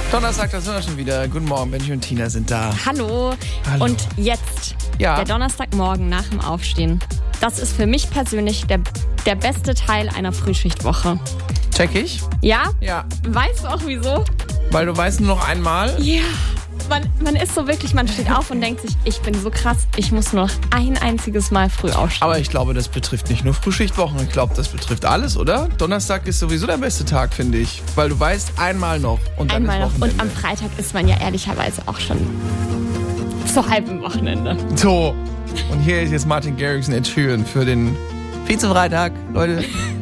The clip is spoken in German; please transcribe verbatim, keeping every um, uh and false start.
Donnerstag, da sind wir schon wieder. Guten Morgen, Benji und Tina sind da. Hallo. Hallo. Und jetzt, Ja. der Donnerstagmorgen nach dem Aufstehen. Das ist für mich persönlich der, der beste Teil einer Frühschichtwoche. Check ich? Ja? Ja. Weißt du auch wieso? Weil du weißt nur noch einmal. Ja. Man, man ist so wirklich, man steht auf und denkt sich, ich bin so krass, ich muss nur noch ein einziges Mal früh aufstehen. Aber ich glaube, das betrifft nicht nur Frühschichtwochen. Ich glaube, das betrifft alles, oder? Donnerstag ist sowieso der beste Tag, finde ich. Weil du weißt, einmal noch und dann Einmal ist noch. Wochenende. Und am Freitag ist man ja ehrlicherweise auch schon zu halbem Wochenende. So, und hier ist jetzt Martin Garrix und Ed Sheeran für den Vize-Freitag, Leute.